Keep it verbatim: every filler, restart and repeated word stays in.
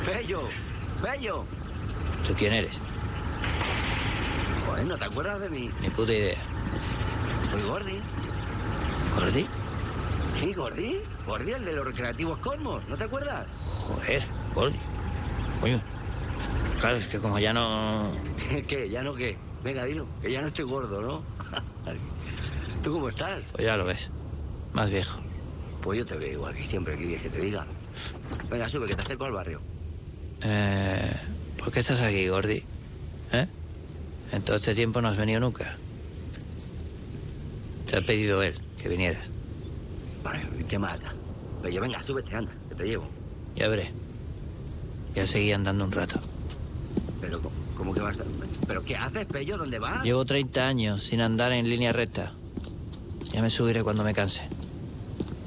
Pello, Pello. ¿Tú quién eres? Joder, ¿no te acuerdas de mí? Ni puta idea. Soy Gordi. ¿Gordi? Sí, Gordi. Gordi, el de los recreativos Cosmos, ¿no te acuerdas? Joder, Gordi. Coño. Claro, es que como ya no... ¿Qué? ¿Ya no qué? Venga, dilo, que ya no estoy gordo, ¿no? ¿Tú cómo estás? Pues ya lo ves. Más viejo. Pues yo te veo igual que siempre, que quieres que te diga. Venga, sube, que te acerco al barrio. Eh... ¿Por qué estás aquí, Gordi? ¿Eh? En todo este tiempo no has venido nunca. Te ha pedido él que vinieras. Vale, ¿qué más da? Pello, venga, súbete, anda, que te llevo. Ya veré. Ya seguí andando un rato. Pero, ¿cómo, cómo que vas a...? ¿Pero qué haces, Pello? ¿Dónde vas? Llevo treinta años sin andar en línea recta. Ya me subiré cuando me canse.